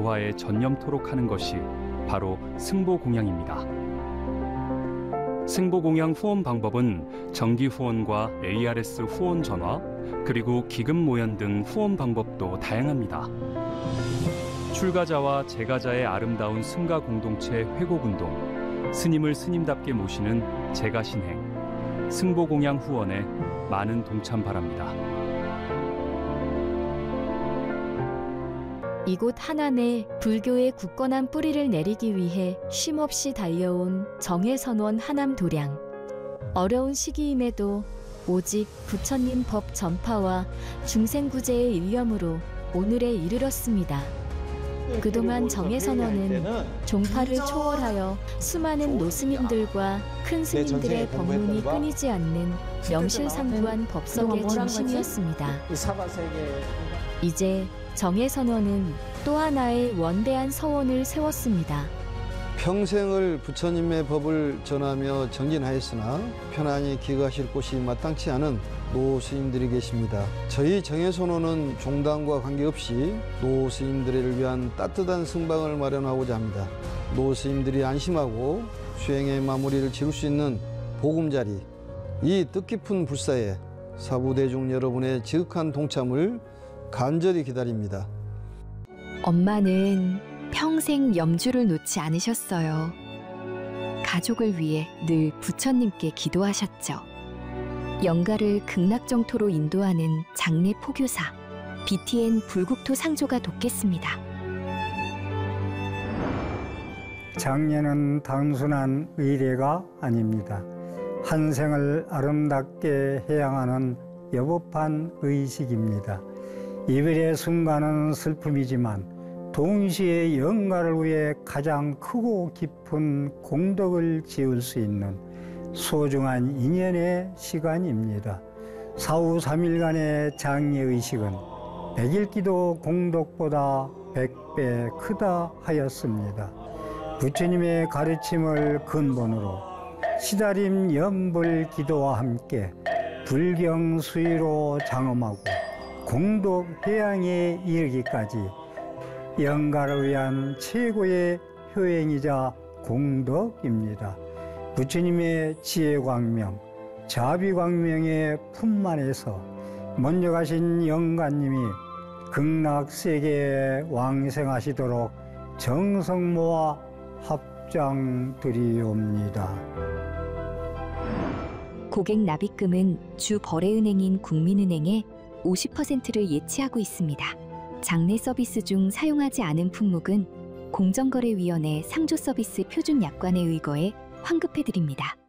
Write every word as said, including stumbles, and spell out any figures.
유화에 전념토록 하는 것이 바로 승보공양입니다. 승보공양 후원 방법은 정기 후원과 에이아르에스 후원 전화, 그리고 기금 모연 등 후원 방법도 다양합니다. 출가자와 제가자의 아름다운 승가 공동체 회곡운동, 스님을 스님답게 모시는 제가신행, 승보공양 후원에 많은 동참 바랍니다. 이곳 하남에 불교의 굳건한 뿌리를 내리기 위해 쉼없이 달려온 정해선원 하남도량. 어려운 시기임에도 오직 부처님 법 전파와 중생구제의 일념으로 오늘에 이르렀습니다. 그동안 정해선원은 종파를 초월하여 수많은 노스님들과 큰 스님들의 법문이 끊이지 않는 명실상부한 법석의 중심이었습니다. 이제 정해선원은 또 하나의 원대한 서원을 세웠습니다. 평생을 부처님의 법을 전하며 정진하였으나 편안히 기거하실 곳이 마땅치 않은 노스님들이 계십니다. 저희 정해선원은 종단과 관계없이 노스님들을 위한 따뜻한 승방을 마련하고자 합니다. 노스님들이 안심하고 수행의 마무리를 지을 수 있는 보금자리, 이 뜻깊은 불사에 사부대중 여러분의 지극한 동참을 간절히 기다립니다. 엄마는 평생 염주를 놓지 않으셨어요. 가족을 위해 늘 부처님께 기도하셨죠. 영가를 극락정토로 인도하는 장례 포교사, 비티엔 불국토 상조가 돕겠습니다. 장례는 단순한 의례가 아닙니다. 한 생을 아름답게 해양하는 여법한 의식입니다. 이별의 순간은 슬픔이지만 동시에 영가를 위해 가장 크고 깊은 공덕을 지을 수 있는 소중한 인연의 시간입니다. 사후 삼 일간의 장례의식은 백일기도 공덕보다 백 배 크다 하였습니다. 부처님의 가르침을 근본으로 시다림 염불 기도와 함께 불경 수의로 장엄하고 공덕 해양에 이르기까지 영가를 위한 최고의 효행이자 공덕입니다. 부처님의 지혜광명, 자비광명의 품만에서 먼저 가신 영가님이 극락세계에 왕생하시도록 정성 모아 합장드리옵니다. 고객 납입금은 주 거래은행인 국민은행에 오십 퍼센트를 예치하고 있습니다. 장례 서비스 중 사용하지 않은 품목은 공정거래위원회 상조 서비스 표준 약관에 의거해 환급해드립니다.